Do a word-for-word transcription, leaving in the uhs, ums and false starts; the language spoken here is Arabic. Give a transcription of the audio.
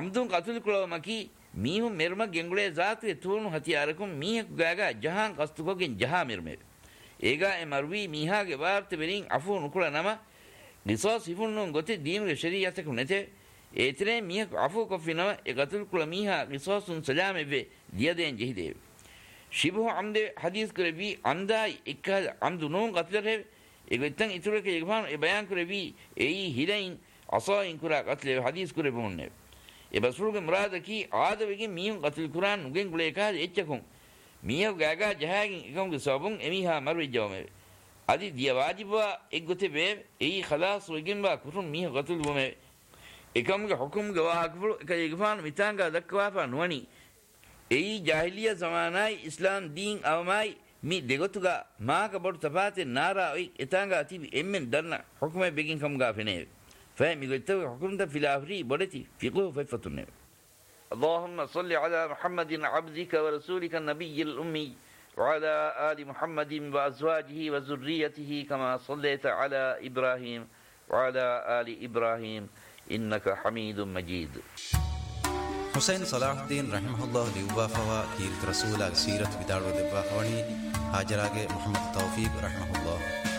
amdun qatul kulo maki mihun merma gengule zaatu tunu hatiyarakum mih gaga jahan qastukogen jaha merme ega emarwi miha ge warte berin afu nukula nama qisas hifunnun gote deenuge shariyate kunete etire mih afu kofinama e qatul kulo miha qisasun salame ve diyaden jehide shibhu amde hadis kurebi andai ikka amdunun qatlare egetan itureke egfan e bayan kurebi ei hidain asain kura qatle hadis kurebunne e basuluge murada ki aadavege mihun qatil quran nugen guleka echchakun miha gaga jahagin ikonge sabun emiha marwe jawme adi dia wajiba eggote be ei khalas wegenba kurun miha qatil bome ekamge hukum gawa akfulu ekegfan mitanga dakwa pa nuani ei jahiliya zamanai islam din awmai mi degotuga maaga bodu tapate nara oi etanga tibi emmen danna hukume begin kamga fene فهم يقول حكمت في الأفري بولتي في قوة فيفتنه اللهم صل على محمد عبدك ورسولك النبي الأمي وعلى آل محمد وأزواجه وذريته كما صليت على إبراهيم وعلى آل إبراهيم إنك حميد مجيد حسين صلاح الدين رحمه الله ليوبا فوا كيرت رسول سيرة بدار ودبا خواني هاجراغ محمد توفيق رحمه الله